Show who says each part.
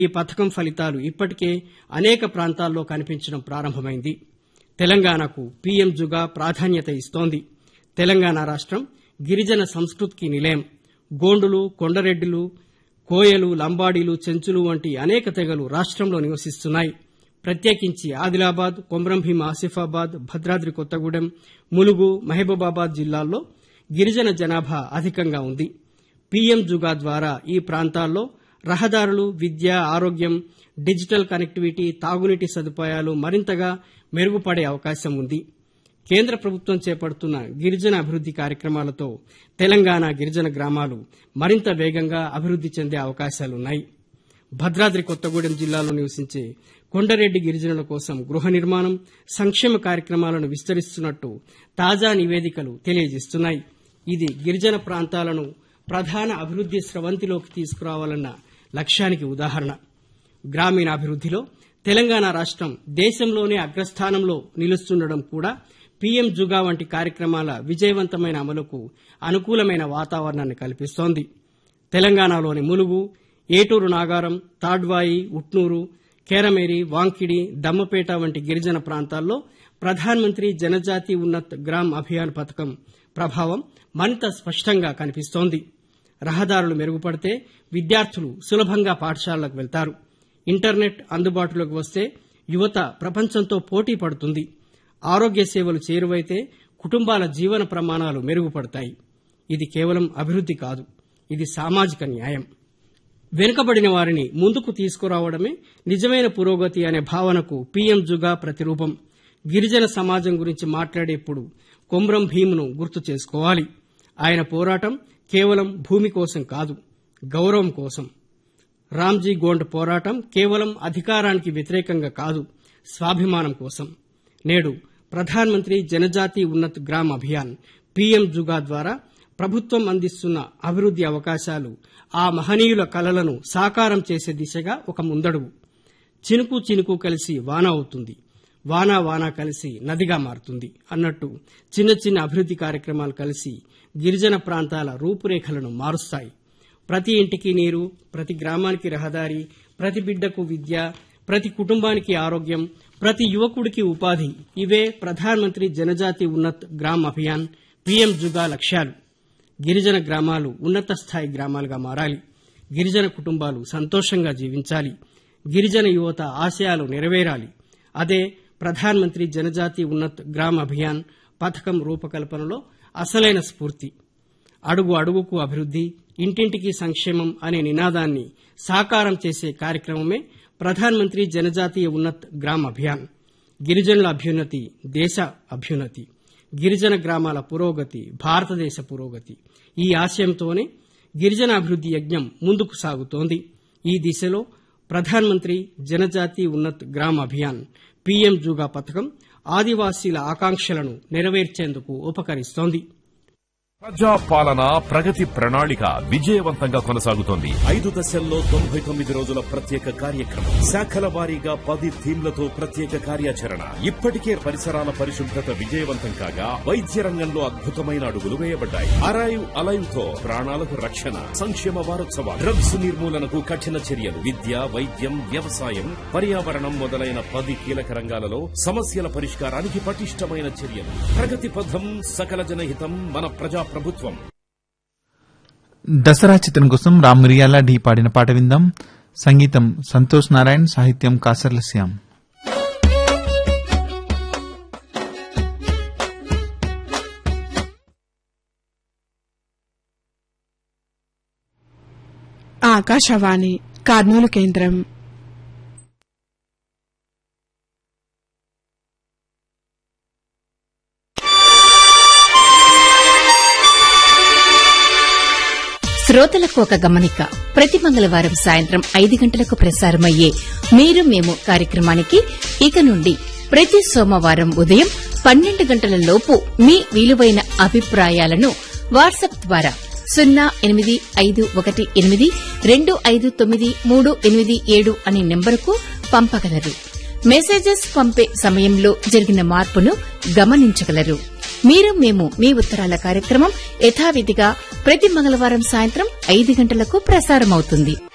Speaker 1: ఈ పథకం ఫలితాలు ఇప్పటికే అనేక ప్రాంతాల్లో కనిపించడం ప్రారంభమైంది. తెలంగాణకు పీఎంజుగా ప్రాధాన్యత ఇస్తోంది. తెలంగాణ రాష్టం గిరిజన సంస్కృతికి నిలయం. గోండులు, కొండరెడ్డిలు, కోయలు, లంబాడీలు, చెంచులు వంటి అనేక తెగలు రాష్టంలో నివసిస్తున్నాయి. ప్రత్యేకించి ఆదిలాబాద్, కొమ్రంభీం, ఆసిఫాబాద్, భద్రాద్రి కొత్తగూడెం, ములుగు, మహబూబాబాద్ జిల్లాల్లో గిరిజన జనాభా అధికంగా ఉంది. పీఎంజుగా ద్వారా ఈ ప్రాంతాల్లో రహదారులు, విద్య, ఆరోగ్యం, డిజిటల్ కనెక్టివిటీ, తాగునీటి సదుపాయాలు మరింతగా మెరుగుపడే అవకాశం ఉంది. కేంద్ర ప్రభుత్వం చేపడుతున్న గిరిజన అభివృద్ది కార్యక్రమాలతో తెలంగాణ గిరిజన గ్రామాలు మరింత వేగంగా అభివృద్ది చెందే అవకాశాలున్నాయి. భద్రాద్రి కొత్తగూడెం జిల్లాలో నివసించే కొండరెడ్డి గిరిజనుల కోసం గృహ నిర్మాణం, సంక్షేమ కార్యక్రమాలను విస్తరిస్తున్నట్టు తాజా నివేదికలు తెలియజేస్తున్నాయి. ఇది గిరిజన ప్రాంతాలను ప్రధాన అభివృద్ది స్రవంతిలోకి తీసుకురావాలన్న లక్ష్యానికి ఉదాహరణ. గ్రామీణాభివృద్దిలో తెలంగాణ రాష్టం దేశంలోనే అగ్రస్థానంలో నిలుస్తుండడం కూడా పీఎంజుగా వంటి కార్యక్రమాల విజయవంతమైన అమలుకు అనుకూలమైన వాతావరణాన్ని కల్పిస్తోంది. తెలంగాణలోని ములుగు, ఏటూరు నాగారం, తాడ్వాయి, ఉట్నూరు, కేరమేరి, వాంకిడి, దమ్మపేట వంటి గిరిజన ప్రాంతాల్లో ప్రధానమంత్రి జనజాతి ఉన్నత్ గ్రామ్ అభియాన్ పథకం ప్రభావం మరింత స్పష్టంగా కనిపిస్తోంది. రహదారులు మెరుగుపడితే విద్యార్థులు సులభంగా పాఠశాలలకు వెళ్తారు. ఇంటర్నెట్ అందుబాటులోకి వస్తే యువత ప్రపంచంతో పోటీ పడుతుంది. ఆరోగ్య సేవలు చేరువైతే కుటుంబాల జీవన ప్రమాణాలు మెరుగుపడతాయి. ఇది కేవలం అభివృద్ది కాదు, ఇది సామాజిక న్యాయం. వెనుకబడిన వారిని ముందుకు తీసుకురావడమే నిజమైన పురోగతి అనే భావనకు పీఎంజుగా ప్రతిరూపం. గిరిజన సమాజం గురించి మాట్లాడేప్పుడు కొమ్రం భీమును గుర్తు చేసుకోవాలి. ఆయన పోరాటం కేవలం భూమి కోసం కాదు, గౌరవం కోసం. రామ్జీ గోండ్ పోరాటం కేవలం అధికారానికి వ్యతిరేకంగా కాదు, స్వాభిమానం కోసం. నేడు ప్రధానమంత్రి జనజాతి ఉన్నత్ గ్రామ్ అభియాన్ పీఎంజుగా ద్వారా ప్రభుత్వం అందిస్తున్న అభివృద్ది అవకాశాలు ఆ మహనీయుల కలలను సాకారం చేసే దిశగా ఒక ముందడుగు. చినుకు చినుకు కలిసి వాన అవుతుంది, వాన వాన కలిసి నదిగా మారుతుంది అన్నట్టు చిన్న చిన్న అభివృద్ది కార్యక్రమాలు కలిసి గిరిజన ప్రాంతాల రూపురేఖలను మారుస్తాయి. ప్రతి ఇంటికి నీరు, ప్రతి గ్రామానికి రహదారి, ప్రతి బిడ్డకు విద్య, ప్రతి కుటుంబానికి ఆరోగ్యం, ప్రతి యువకుడికి ఉపాధి, ఇవే ప్రధానమంత్రి జనజాతి ఉన్నత్ గ్రామ్ అభియాన్ పీఎంజుగా లక్ష్యాలు. గిరిజన గ్రామాలు ఉన్నత స్థాయి గ్రామాలుగా మారాలి. గిరిజన కుటుంబాలు సంతోషంగా జీవించాలి. గిరిజన యువత ఆశయాలు నెరవేరాలి. అదే ప్రధానమంత్రి జనజాతి ఉన్నత్ గ్రామ్ అభియాన్ పథకం రూపకల్పనలో అసలైన స్ఫూర్తి. అడుగు అడుగుకు అభివృద్ది, ఇంటింటికి సంక్షేమం అనే నినాదాన్ని సాకారం చేసే కార్యక్రమమే ప్రధానమంత్రి జనజాతీయ ఉన్నత్ గ్రామ్ అభియాన్. గిరిజనుల అభ్యున్నతి దేశ అభ్యున్నతి, గిరిజన గ్రామాల పురోగతి భారతదేశ పురోగతి. ఈ ఆశయంతోనే గిరిజన అభివృద్ది యజ్ఞం ముందుకు సాగుతోంది. ఈ దిశలో ప్రధానమంత్రి జనజాతి ఉన్నత్ గ్రామ్ అభియాన్ పీఎంజుగా పథకం ఆదివాసీల ఆకాంక్షలను నెరవేర్చేందుకు ఉపకరిస్తోంది.
Speaker 2: ప్రజా పాలన ప్రగతి ప్రణాళిక విజయవంతంగా కొనసాగుతోంది.
Speaker 3: 5 దశల్లో 99 రోజుల ప్రత్యేక కార్యక్రమం, శాఖల వారీగా 10 థీమ్లతో ప్రత్యేక కార్యాచరణ. ఇప్పటికే పరిసరాల పరిశుభ్రత విజయవంతం కాగా వైద్య రంగంలో అద్భుతమైన అడుగులు వేయబడ్డాయి. అరైవ్ అలైవ్ తో ప్రాణాలకు రక్షణ. సంక్షేమ వారోత్సవాలు, డ్రగ్స్ నిర్మూలనకు కఠిన చర్యలు, విద్య, వైద్యం, వ్యవసాయం, పర్యావరణం మొదలైన 10 కీలక రంగాలలో సమస్యల పరిష్కారానికి పటిష్టమైన చర్యలు. ప్రగతి పథం, సకల జనహితం, మన ప్రజా ప్రభుత్వం.
Speaker 4: దసరా చిత్రం కోసం రామ్ మిరియాల ఢీ పాడిన పాట విందాం. సంగీతం సంతోష్ నారాయణ్, సాహిత్యం కాసర్ల శ్యామ్.
Speaker 5: ఆకాశవాణి కర్నూలు కేంద్రం.
Speaker 6: శ్రోతలకు ఒక గమనిక. ప్రతి మంగళవారం సాయంత్రం 5 గంటలకు ప్రసారమయ్యే మీరు మేము కార్యక్రమానికి ఇక నుండి ప్రతి సోమవారం ఉదయం 12 గంటల లోపు మీ విలువైన అభిప్రాయాలను వాట్సాప్ ద్వారా 08518259387 అనే నెంబరుకు పంపగలరు. మెసేజెస్ పంపే సమయంలో జరిగిన మార్పును గమనించగలరు. మీరు మేము మీ ఉత్తరాల కార్యక్రమం యథావిధిగా ప్రతి మంగళవారం సాయంత్రం 5 గంటలకు ప్రసారమవుతుంది.